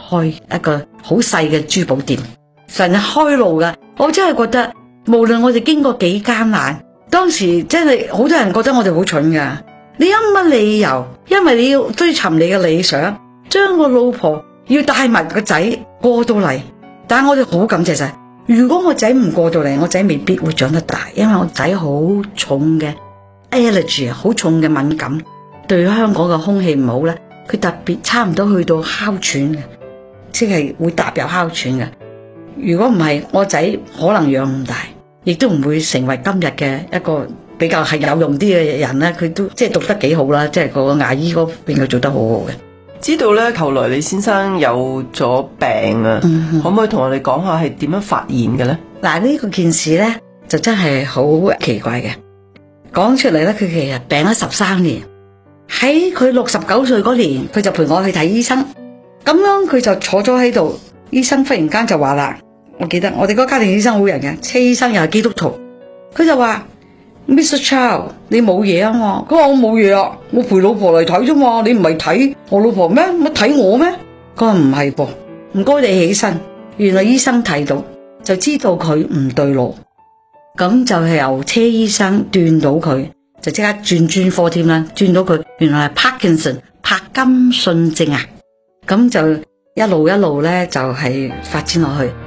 開一個好細嘅珠寶店，神係開路㗎。我真係覺得，無論我哋經過幾艱難，當時真係好多人覺得我哋好蠢㗎。你有乜理由？因為你要追尋你嘅理想，將個老婆要帶埋個仔過到嚟。但係我哋好感謝神，如果我仔唔過到嚟，我仔未必會長得大，因為我仔好重嘅 allergy， 好重嘅敏感，對香港嘅空氣唔好咧，佢特別差唔多去到哮喘嘅，即係會踏入哮喘嘅。如果唔係，我仔可能養唔大，亦都唔會成為今日嘅一個比較係有用啲嘅人咧。佢都即係讀得幾好啦，即係個牙醫嗰邊佢做得好好嘅。 知道咧，後來李先生有咗病啊，可唔可以同我哋講下係點樣發現嘅咧？ 嗱，呢個件事咧就真係好奇怪嘅。講出嚟咧，佢其實病咗13年，喺佢69歲嗰年，佢就陪我去睇醫生。咁樣佢就坐咗喺度，醫生忽然間就話啦，我記得我哋嗰個家庭醫生好人嘅，車醫生又係基督徒，佢就話 Mr. Chow 你冇嘢啊嘛？佢話我冇嘢啊，我陪老婆嚟睇啫嘛，你唔係睇我老婆咩？乜睇我咩？佢話唔係噃，唔該你起身。原來醫生睇到就知道佢唔對路，咁就係由車醫生斷到佢，就即刻轉專科添啦，轉到佢原來係帕金遜症啊，咁就一路咧就係發展落去。